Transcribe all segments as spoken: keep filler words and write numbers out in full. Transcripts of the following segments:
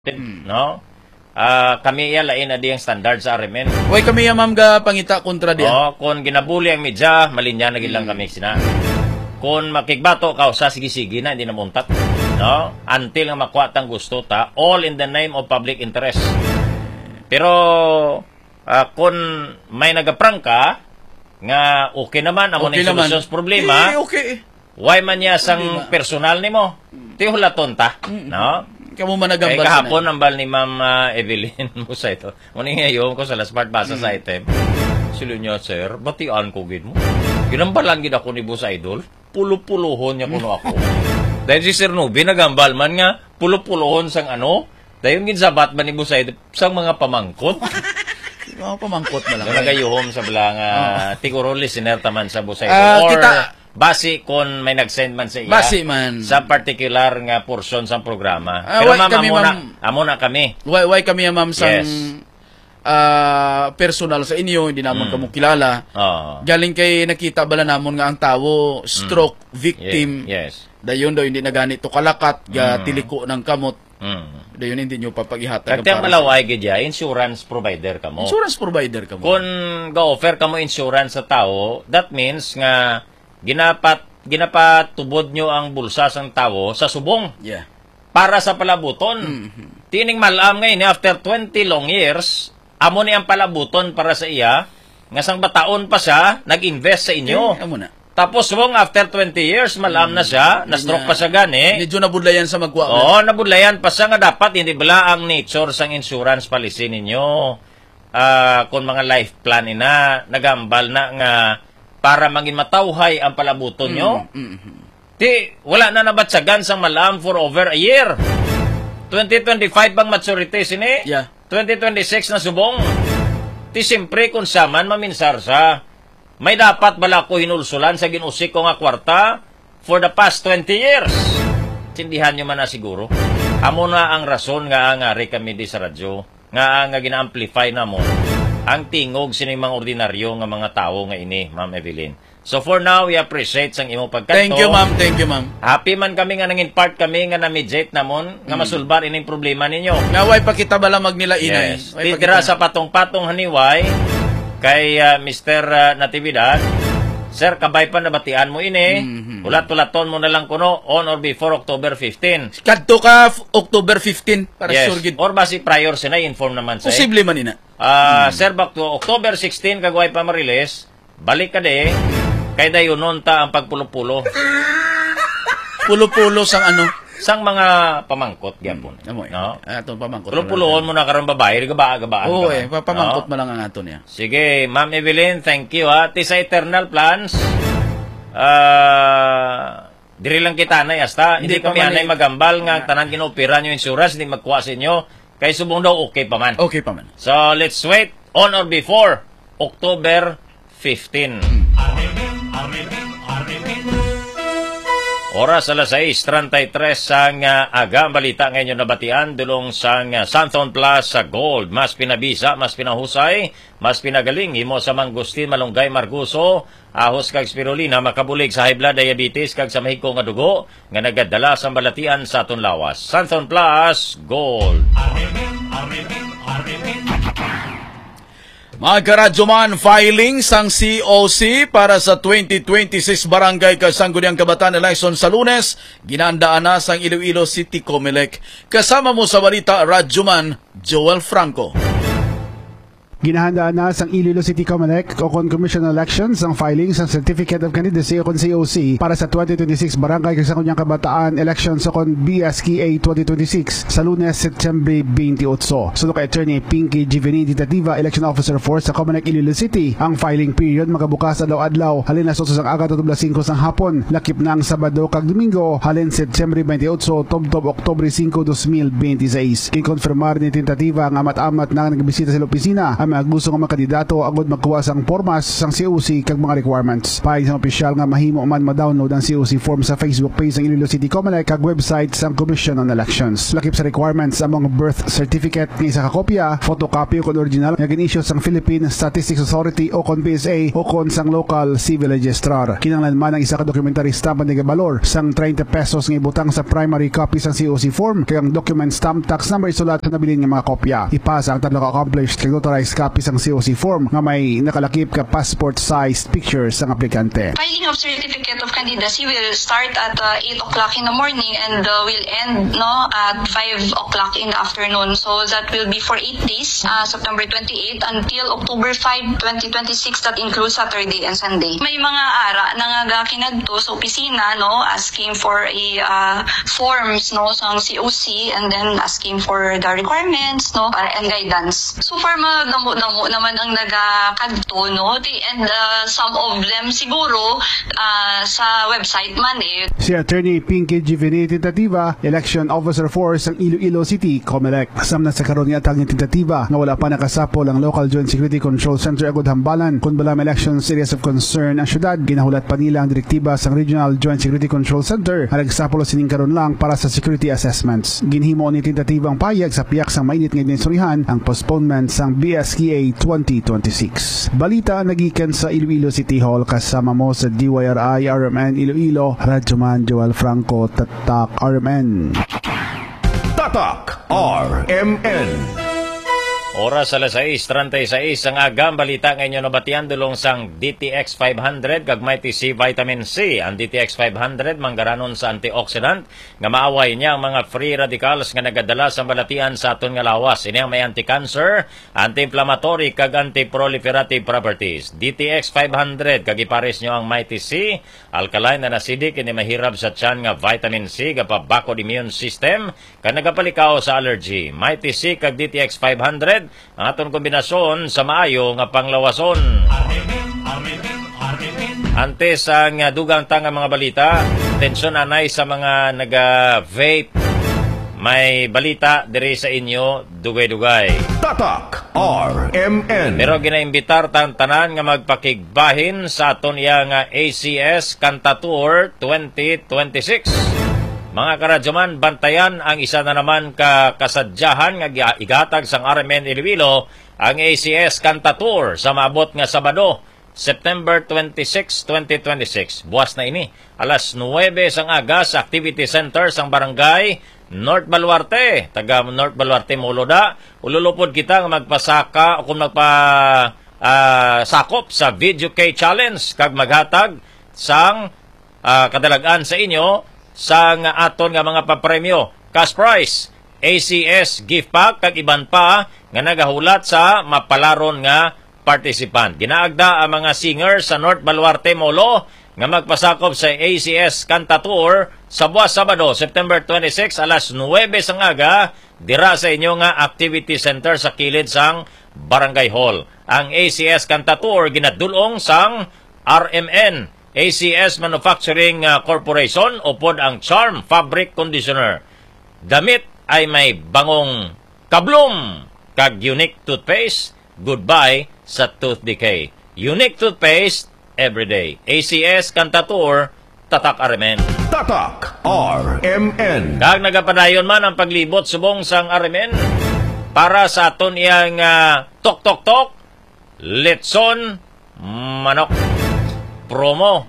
Hmm. No? Uh, kami iya lain na diyang standard sa arimen. Way kami ya ma'am ga pangita kontra diya. Oh, kung ginabuli ang media, malinya na gilang hmm. kami sina. Kung makigbato ka sa sige-sige na hindi na muntat. No? Until nga makuha tang gusto ta, all in the name of public interest. Pero uh, kung may nagaprank ka nga okay naman amo okay ning solusyon sa problema. Eh, okay. Why man niya sang personal nimo? Tihulaton ta, mm-hmm. no? Kamu managambal kay kahapon ang bal ni Ma'am uh, Evelyn mo sa ito. Muni ngayon ko sa last part basa mm. sa item. Silo niya, sir, batian ko gid mo. Ginambalan gid ako ni Boss Idol. Pulo-puluhon niya kuno ako. Dahil si Sir Nubi nagambal man nga pulo-puluhon sang ano? Dayon gid sabat man ni Boss Idol sang mga pamangkot. Mga pamangkot na lang. Nagayuhom sa blang uh, tiguro listener taman sa Boss Idol. Uh, or kita base kung may nag-send man sa iya base man sa particular nga portion sa programa. Uh, Pero ma'am, kami, amo, na, ma'am, amo na kami. Why, why kami ma'am sang yes. uh, personal sa inyo, hindi naman mm. kamo kilala. Oh. Galing kay nakita bala namon nga ang tawo, stroke mm. victim. Yes. Dayon daw hindi na ganito kalakat, ga mm. tiliko ng kamot. Mm. Dayon hindi nyo papagihatan. Kaya malaway gidya, insurance provider kamo. Insurance provider kamo. Kung ga-offer kamo insurance sa tao, that means nga ginapat ginapatubod nyo ang bulsa sang tao sa subong. Yeah. Para sa palabuton. Mm-hmm. Tining malam ngayon, after twenty long years, amo ni ang palabuton para sa iya, nga sang bataon pa siya, nag-invest sa inyo. Eh, amo na. Tapos subong after twenty years, malam na siya, na-stroke pa siya gani. Medyo nabudlayan sa magwa. Oo, nabudlayan pa siya nga dapat, hindi bala ang nature sang insurance policy ninyo. Uh, kung mga life plan ina, nagambal na nga para maging matawhay ang palabuton nyo. Mm, mm, mm. Di, wala na nabatsagan sang malam for over a year. twenty twenty-five bang maturity sini? Yeah. twenty twenty-six na subong. Di siyempre kung saman maminsar sa, may dapat bala ko hinulsulan sa ginusik ko nga kwarta for the past twenty years. Sindihan nyo man na siguro. Amo na ang rason nga angari kami di sa radyo. Nga nga gina-amplify na mo ang tingog sino mga ordinaryo nga mga tao nga ini, Ma'am Evelyn. So for now, we appreciate sang imo pagkanto. Thank you, ma'am. Thank you, ma'am. Happy man kami nga nangin part kami nga na-mediate namon, nga mm. masulbar ining problema ninyo. Nga way pa kita bala magnila inay. Yes. Titira sa patong-patong haniway kay uh, Mister Uh, Natividad. Sir, kabay pa nabatian mo ini. Mm-hmm. Ulat-ulaton mo na lang kuno on or before October fifteenth. Kadto ka October fifteenth para yes. sure gid. Or basi prior sina inform naman sa. Posible man ina. Uh, hmm. Sir, back to October sixteenth kagway pa ma-release. Balik ka de. Kay dayon ta ang pagpulo-pulo. Pulo-pulo sang ano? Sang mga pamangkot gyapon. Hmm. Amoy. No? Aton pamangkot. Pulo-puloon mo na karon babae, gaba-gabaan ka. Oo, eh, no? pamangkot mo lang ang aton niya. Sige, Ma'am Evelyn, thank you ha. Ti sa Eternal Plans. Uh, diri lang kita na hasta. Hindi, hindi kami anay magambal nga tanan ginoopera nyo insurance, hindi magkuha sa inyo. Kay subong daw okay pa man. Okay pa man. So, let's wait on or before October fifteenth. Oras alas sais treinta-tres sang uh, aga. Balita ngayon na batian dulong sang uh, Santhon Plus sa Gold. Mas pinabisa, mas pinahusay, mas pinagaling. Imo sa Mangustin, Malunggay, Marguso, ahos kag spirulina, makabulig sa high blood diabetes kag sa mahiko nga dugo nga nagadala sa balatian sa aton lawas. Santhon Plus Gold. Mga karadyo man, filing sang C O C para sa twenty twenty-six Barangay Kasangguniang Kabataan election sa Lunes, ginandaan na sang Iloilo City Comelec. Kasama mo sa balita, Radyo man, Joel Franco. Ginahandaan na sang Iloilo City Comelec o Con Commission Elections ang filing sa Certificate of Candidacy o C O C para sa twenty twenty-six Barangay Kasangguniang Kabataan Elections o Con B S K A twenty twenty-six sa Lunes, September twenty-eight. Sulok kay Attorney Pinky Givenini Ditativa, Election Officer four sa Comelec, Iloilo City. Ang filing period magabukas adlaw-adlaw halin na soto sang aga tulas singko sang hapon, lakip na ang Sabado kag Domingo halin September twenty-eight tubtob Oktubre five, twenty twenty-six. Kinkonfirmar ni Tentativa nga amat-amat na nagbisita sa opisina ang mga gusto nga mga kandidato agud magkuha sang formas sang C O C kag mga requirements. Pahay sa opisyal nga mahimo man ma-download ang C O C form sa Facebook page ng Iloilo City Comelec kag website sang Commission on Elections. Lakip sa requirements among birth certificate nga isa ka kopya, photocopy o kon original nga gin-issue sang Philippine Statistics Authority o kon P S A o kon sang local civil registrar. Kinahanglan man ang isa ka documentary stamp nga valor sang thirty pesos nga ibutang sa primary copy sang C O C form kag ang document stamp tax number isulat sa nabilin nga mga kopya. Ipasa ang tatlo ka accomplished kag notarized copy sang C O C form nga may nakalakip ka passport-sized pictures sang aplikante. Filing of certificate of candidacy will start at uh, eight o'clock in the morning and uh, will end no at five o'clock in the afternoon. So that will be for eight days, uh, September twenty-eighth until October fifth, twenty twenty-six. That includes Saturday and Sunday. May mga ara na nga kinadto sa opisina no asking for a uh, forms no sang C O C and then asking for the requirements no and guidance. So far magdamo-damo naman ang nagakadto no and uh, some of them siguro uh, sa website man eh. Si Attorney Pinky Givini Tentativa, Election Officer four sang Iloilo City Comelec. Sam na sa karon nga atang tentativa nga wala pa nakasapol ang Local Joint Security Control Center agud hambalan kun balam elections areas of concern ang syudad. Ginahulat pa nila ang direktiba sang Regional Joint Security Control Center nga nagsapol sining karon lang para sa security assessments. Ginhimo ni tentativang payag sa piyak sang mainit nga dinsurihan ang postponement sang B S K A twenty twenty-six. Balita nagikan sa Iloilo City Hall kasama mo sa D Y R I R M N Iloilo, Radyoman Joel Franco, Tatak R M N. Tatak R M N. Oras alas sais treinta-seis ang agang balita ngayon nabatian dulong sang D T X five hundred kag Mighty C Vitamin C. Ang D T X five hundred manggaranon sa antioxidant nga maaway niya ang mga free radicals nga nagadala sa balatian sa aton nga lawas. Ini ang may anti-cancer, anti-inflammatory kag anti-proliferative properties. D T X five hundred kag ipares nyo ang Mighty C, alkaline and acidic ini mahirap sa tiyan nga vitamin C gapabakod immune system kag nagapalikaw sa allergy. Mighty C kag D T X five hundred ang aton kombinasyon sa maayo nga panglawason. Antes ang dugang tanga mga balita, tensyon anay sa mga naga-vape. May balita diri sa inyo, dugay-dugay. Tatak R M N. Pero ginaimbitar tang tanan nga magpakigbahin sa aton iya nga A C S Kanta Tour twenty twenty-six. Mga karadyoman, bantayan ang isa na naman ka kasadyahan nga igatag sang R M N Iloilo, ang A C S Kanta Tour sa maabot nga Sabado, September twenty-sixth, twenty twenty-six. Buwas na ini, alas nuwebe sang aga sa Activity Center sang Barangay North Baluarte. Taga North Baluarte Moloda, ululupod kita nga magpasaka o kung magpa uh, sakop sa Video K Challenge kag maghatag sang uh, kadalagan sa inyo sang aton nga mga papremyo, cash prize, A C S gift pack kag iban pa nga nagahulat sa mapalaron nga participant. Ginaagda ang mga singers sa North Baluarte Molo nga magpasakop sa A C S Kanta Tour sa buwas Sabado, September twenty-sixth, alas nuwebe sang aga dira sa inyo nga Activity Center sa kilid sang Barangay Hall. Ang A C S Kanta Tour ginadulong sang R M N A C S Manufacturing Corporation o pod ang Charm Fabric Conditioner. Damit ay may bangong kablom kag Unique Toothpaste. Goodbye sa tooth decay. Unique Toothpaste everyday. A C S Kanta Tour, Tatak R M N. Tatak R M N. Kag nagapadayon man ang paglibot subong sang R M N para sa aton iyang uh, tok tok tok litson manok promo.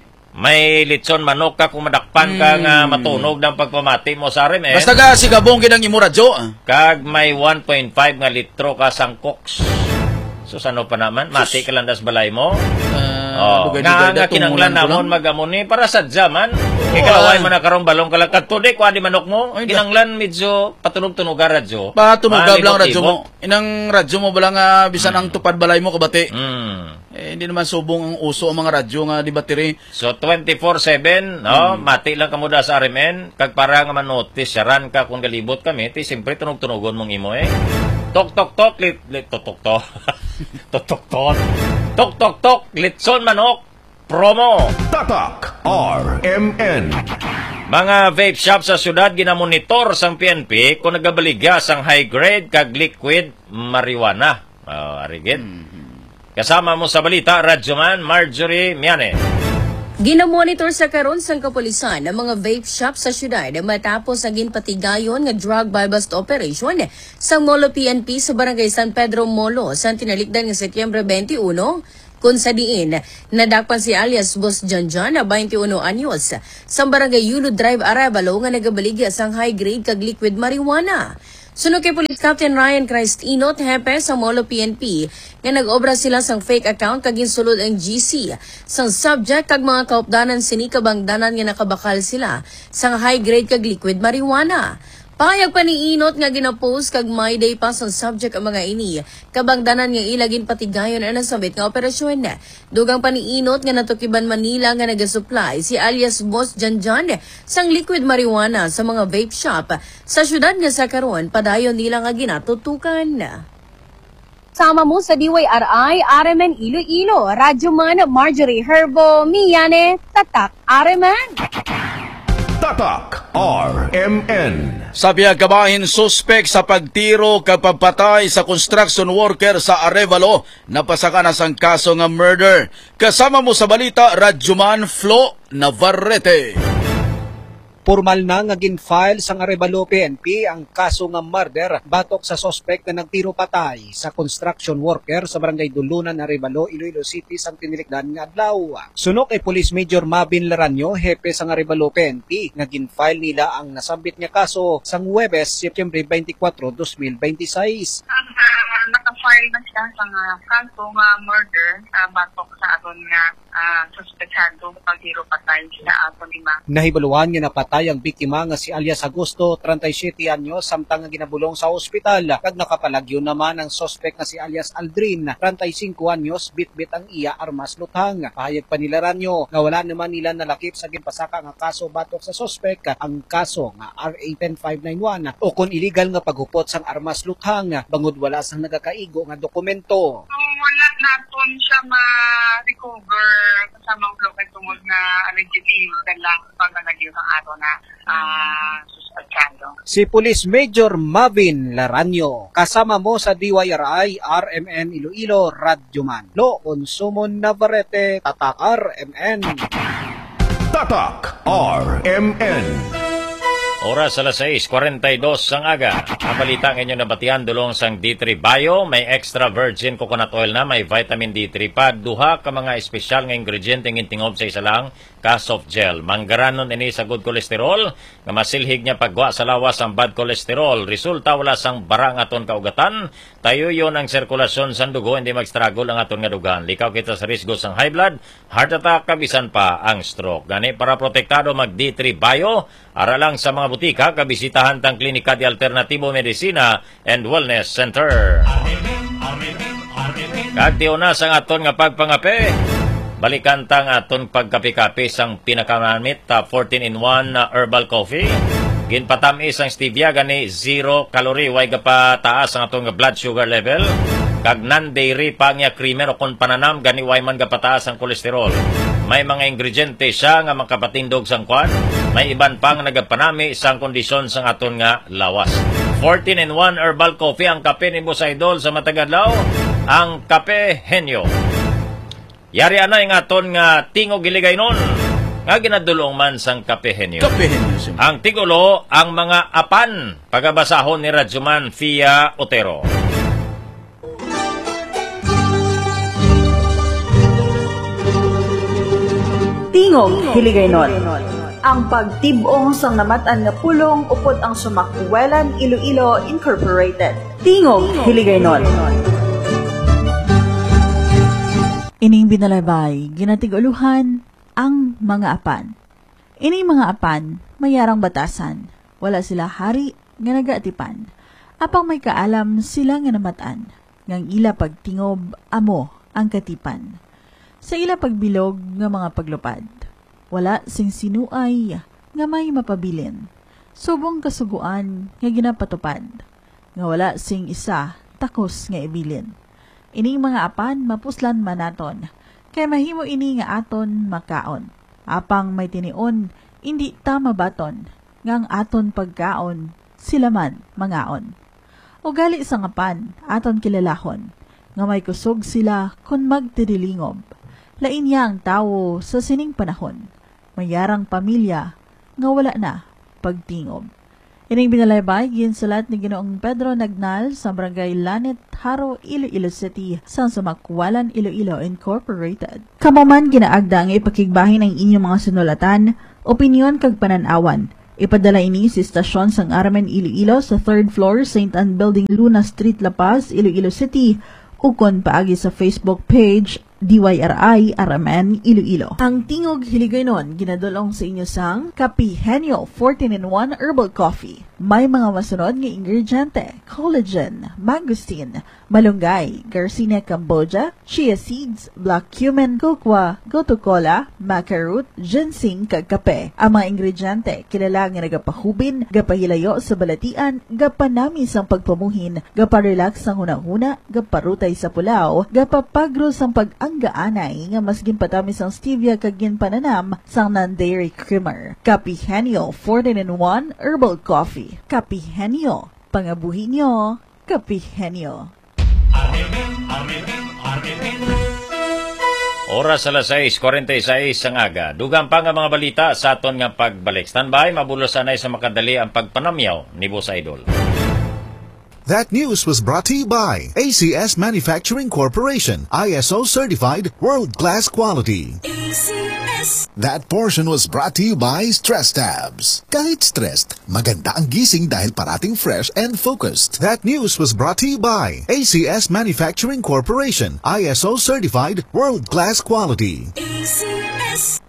May litson manok ka kung madakpan ka nga matunog ng pagpamati mo sa R M N. Basta ka si Gabong kinang imo radyo. Kag may one point five nga litro ka sang koks. So sano pa naman? Mati ka lang das balay mo. Uh, oh, nga nga kinanglan namon magamuni para sa jaman. Ikalaway mo na karong balong kalakad. Today, kuha di manok mo. Ay, kinanglan medyo patunog-tunog ka radyo. Patunog lang radyo mo. Inang radyo mo balang uh, bisan ang tupad balay mo kabati. Mm. Eh, hindi naman subong ang uso ang mga radyo nga di battery. So twenty-four seven, no? Mm. Mati lang ka mo da sa R M N. Kag para nga manotis, saran ka kung galibot kami, ti siyempre tunog-tunogon mong imo eh. Tok tok tok lit lit tok tok tok. Tok tok tok. Tok tok tok litson manok promo. Tatak R M N. Mga vape shop sa syudad ginamonitor sang P N P kung nagabaligya sang high grade kag liquid marijuana. Oh, arigid. Kasama mo sa balita, Radyoman Marjorie Miane. Ginamonitor sa karon sang kapulisan ang mga vape shop sa syudad matapos naging patigayon nga drug buy-bust operation sa Molo P N P sa Barangay San Pedro Molo sa tinalikdan nga Setyembre twenty-one kung sa diin nadakpan si alias Boss Janjan na twenty-one anyos sa Barangay Yulo Drive Arevalo nga nagabaligya sang high-grade kag liquid marijuana. Sunog kay Police Captain Ryan Christinot, hepe sa Molo P N P, nga nag-obra sila sang fake account kag ginsulod ang G C. Sang subject kag mga kaupdanan sini kabangdanan nga nakabakal sila sang high-grade kag liquid marijuana. Payag pa ni Inot nga ginapost kag may day pa sang subject ang mga ini. Kabangdanan nga ilagin patigayon ang nasabit nga operasyon. Dugang pa ni Inot nga natukiban Manila nga nagasupply si alias Boss Janjan sang liquid marijuana sa mga vape shop sa syudad nga sa karon padayon nila nga ginatutukan. Sama mo sa D Y R I, R M N Iloilo, Radyoman Marjorie Herbo, Miane, Tatak, R M N. Tatak R M N. Sabi ang kabahin suspek sa pagtiro kapagpatay sa construction worker sa Arevalo, napasaka na sang kaso nga murder. Kasama mo sa balita, Radyoman Flo Navarrete. Formal na nga gin-file sang Arevalo P N P ang kaso nga murder batok sa suspect na nagtiro patay sa construction worker sa Barangay Dulunan, Arevalo, Iloilo City sang tinilikdan nga adlaw. Sunok kay Police Major Mabin Laranyo, hepe sang Arevalo P N P, nga gin-file nila ang nasambit nga kaso sang Huwebes, Setyembre twenty-four, twenty twenty-six. Ang uh, naka-file na siya sa uh, kaso nga murder uh, batok sa aton nga uh, suspetsado pagtiro patay sa aton lima. Nahibaluan nga napatay ang biktima nga si alias Agosto, thirty-seven anyos, samtang nga ginabulong sa ospital. Kag nakapalagyo naman ang suspect nga si alias Aldrin, thirty-five anyos, bitbit ang iya armas luthang. Pahayag pa nila Ranyo nga wala naman nila nalakip sa ginpasaka nga kaso batok sa suspect ang kaso nga R A ten five ninety-one o kung illegal nga paghupot sang armas luthang bangod wala sang nagakaigo nga dokumento. So, wala naton siya ma-recover kasamang lokal tungod na alleged illegal lang paglalagyo ng araw na uh, suspetsado. Si Police Major Mavin Laranyo, kasama mo sa D Y R I, R M N Iloilo, Radyoman Lo Consumon Navarrete, Tatak R M N. Tatak R M N. Oras alas sais forty-two sang aga. Ang balita ng inyong nabatihan dulong sang D three Bio, may extra virgin coconut oil na, may vitamin D three pa, duha ka mga espesyal nga ingrediente ng intingob sa isa lang, ka soft gel. Manggaranon ini sa good cholesterol, nga masilhig niya pagwa sa lawas ang bad cholesterol. Resulta wala sang barang aton kaugatan, tayo yon ang sirkulasyon sa dugo, hindi mag-struggle ang aton nga dugan. Likaw kita sa risgo sang high blood, heart attack, kabisan pa ang stroke. Gani para protektado mag D three Bio, aralang sa mga butika, kabisitahan tang Klinika de Alternativo Medicina and Wellness Center. Kagtiyo na sang aton nga pagpangape, balikan tang aton pagkapi-kapi sang pinakamamit ta fourteen in one uh, herbal coffee. Ginpatamis ang stevia, gani zero calorie, way ka pa taas ang aton nga blood sugar level. Kag non-dairy pa nga creamer o kon pananam, gani way man ka pataas ang kolesterol. May mga ingrediente siya nga makapatindog sang kwan. May iban pang nagapanami sang kondisyon sang aton nga lawas. fourteen in one herbal coffee ang kape ni Boss Idol sa matagadlaw, ang Kape Henyo. Yari ana yung aton nga tingog giligay nun, nga ginadulong man sang Kape Henyo. Kape Henyo. Ang tigulo, ang mga apan, pagabasahon ni Radyoman Fia Otero. Tingog Hiligaynon. Ang pagtibong sang namatan nga pulong upod ang Sumakwelan Iloilo Incorporated. Tingog Hiligaynon. Ining binalabay, ginatiguluhan ang mga apan. Ining mga apan, mayarang batasan. Wala sila hari nga nagaatipan. Apang may kaalam sila nga namatan. Ngang ila pagtingob, amo ang katipan. Sa ila pagbilog nga mga paglupad, wala sing sinuay nga may mapabilin. Subong kasuguan nga ginapatupad, nga wala sing isa takos nga ibilin. Ining mga apan mapuslan manaton, kay mahimo ini nga aton makaon. Apang may tinion, hindi ta mabaton, ngang aton pagkaon, sila man mangaon. Ugali sa ngapan, aton kilalahon, nga may kusog sila kung magtidilingog. Lain niya ang tawo sa sining panahon, mayarang pamilya nga wala na pagtingob. Ining binalaybay ginsulat ni Ginoong Pedro Nagnal sa Barangay Lanet, Haro, Iloilo City, sa Sumakwalan, Iloilo Incorporated. Kamaman ginaagda ang ipakigbahin ang inyong mga sinulatan, opinyon kag pananawan. Ipadala ini sa istasyon sang Aramen, Iloilo sa third floor, Saint Anne Building, Luna Street, La Paz, Iloilo City, ukon paagi sa Facebook page D Y R I Aramen, Iloilo. Ang tingog hiligaynon ginadulong sa inyo sang Kapihenyo fourteen in one Herbal Coffee. May mga masunod nga ingrediente: collagen, mangosteen, malunggay, garcinia cambogia, chia seeds, black cumin, cocoa, gotu kola, maca root, ginseng kag kape. Ang mga ingrediente kilala nga nagapahubin, gapahilayo sa balatian, gapanami sang pagpamuhin, gaparelax sang hunahuna, gaparutay sa pulaw, gapapagro sang pag-anggaanay nga mas ginpatami sang stevia kag ginpananam sang non-dairy creamer. Kapihenyo fourteen in one Herbal Coffee. Kapihenyo, pangabuhi nyo, Kapihenyo. Oras alas sais forty sais ang aga. Dugang pa nga mga balita sa aton nga pagbalik. Standby, mabulos anay sa makadali ang pagpanamyaw ni Boss Idol. That news was brought to you by A C S Manufacturing Corporation, I S O certified, world-class quality. A C S. That portion was brought to you by Stress Tabs. Kahit stressed, maganda ang gising dahil parating fresh and focused. That news was brought to you by A C S Manufacturing Corporation, I S O certified, world-class quality. A C S.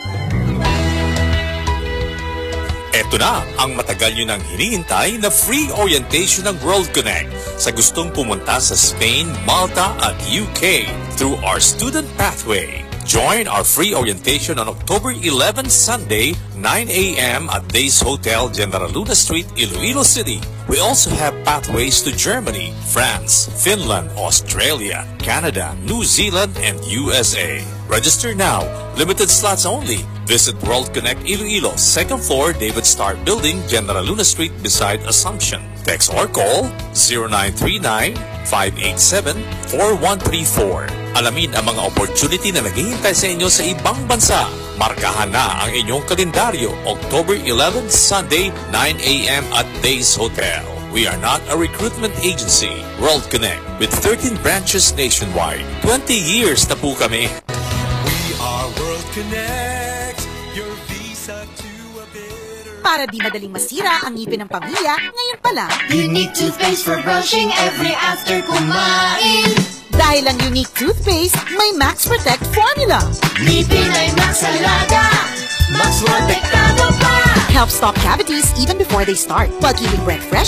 Ito na ang matagal nyo nang hinihintay na free orientation ng World Connect sa gustong pumunta sa Spain, Malta at U K through our student pathway. Join our free orientation on October eleventh, Sunday, nine a m at Days Hotel, General Luna Street, Iloilo City. We also have pathways to Germany, France, Finland, Australia, Canada, New Zealand, and U S A. Register now. Limited slots only. Visit World Connect Iloilo, second floor, David Starr Building, General Luna Street, beside Assumption. Text or call zero nine three nine, five eight seven, four one three four. Alamin ang mga opportunity na naghihintay sa inyo sa ibang bansa. Markahan na ang inyong kalendaryo, October eleventh, Sunday, nine a m at Days Hotel. We are not a recruitment agency. World Connect, with thirteen branches nationwide. twenty years na po kami. We are World Connect, your visa to a better... Para di madaling masira ang ngipin ng pamilya, ngayon pa lang, Unique toothpaste for brushing every after kumain. Dahil ang Unique toothpaste, may Max Protect formula. Ngipin ay Max Alaga, Max Protektado pa. Helps stop cavities even before they start, while keeping breath fresh